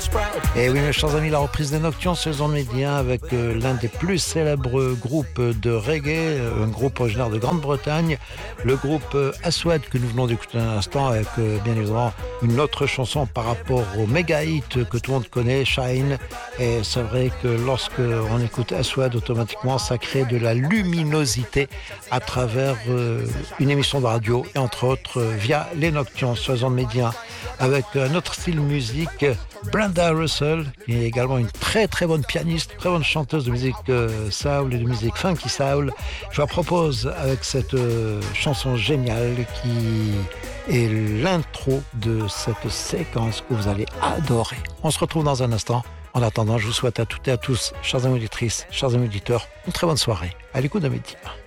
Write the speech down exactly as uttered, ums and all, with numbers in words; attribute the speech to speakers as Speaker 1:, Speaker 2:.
Speaker 1: Et oui, mes chers amis, la reprise des Nocturnes sur les ondes médias avec euh, l'un des plus célèbres groupes de reggae, euh, un groupe originaire de Grande-Bretagne, le groupe euh, Aswad que nous venons d'écouter un instant avec euh, bien évidemment une autre chanson par rapport au méga hit que tout le monde connaît, Shine. Et c'est vrai que lorsque on écoute Aswad, automatiquement ça crée de la luminosité à travers euh, une émission de radio et entre autres euh, via les Nocturnes sur les ondes médias avec un autre style musique, Brenda Russell, qui est également une très très bonne pianiste, très bonne chanteuse de musique euh, soul et de musique funky soul. Je vous propose avec cette euh, chanson géniale qui est l'intro de cette séquence que vous allez adorer. On se retrouve dans un instant. En attendant, je vous souhaite à toutes et à tous, chers amis auditrices, chers amis auditeurs, une très bonne soirée à l'écoute de Média.